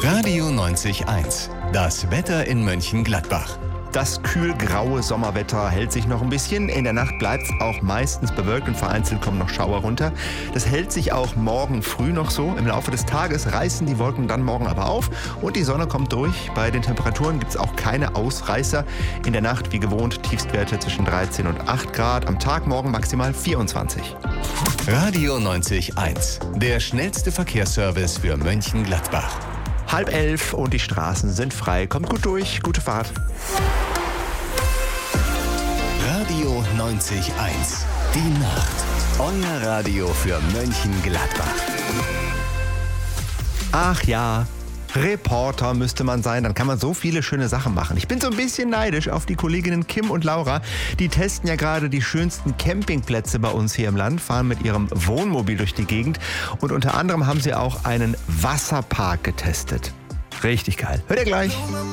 Radio 90.1. Das Wetter in Mönchengladbach. Das kühlgraue Sommerwetter hält sich noch ein bisschen. In der Nacht bleibt es auch meistens bewölkt und vereinzelt kommen noch Schauer runter. Das hält sich auch morgen früh noch so. Im Laufe des Tages reißen die Wolken dann morgen aber auf und die Sonne kommt durch. Bei den Temperaturen gibt es auch keine Ausreißer. In der Nacht wie gewohnt Tiefstwerte zwischen 13 und 8 Grad. Am Tag morgen maximal 24. Radio 90.1. Der schnellste Verkehrsservice für Mönchengladbach. 10:30 und die Straßen sind frei. Kommt gut durch, gute Fahrt. Radio 90.1. Die Nacht. Euer Radio für Mönchengladbach. Ach ja, Reporter müsste man sein, dann kann man so viele schöne Sachen machen. Ich bin so ein bisschen neidisch auf die Kolleginnen Kim und Laura. Die testen ja gerade die schönsten Campingplätze bei uns hier im Land, fahren mit ihrem Wohnmobil durch die Gegend und unter anderem haben sie auch einen Wasserpark getestet. Richtig geil. Hört ihr gleich.